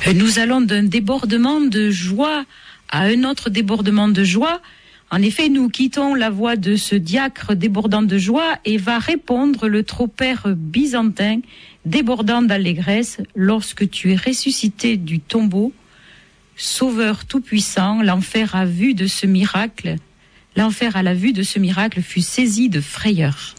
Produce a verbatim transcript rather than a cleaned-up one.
Nous allons d'un débordement de joie à un autre débordement de joie. En effet, nous quittons la voix de ce diacre débordant de joie et va répondre le tropaire byzantin débordant d'allégresse. Lorsque tu es ressuscité du tombeau, Sauveur tout-puissant, l'enfer a vu de ce miracle, l'enfer à la vue de ce miracle fut saisi de frayeur.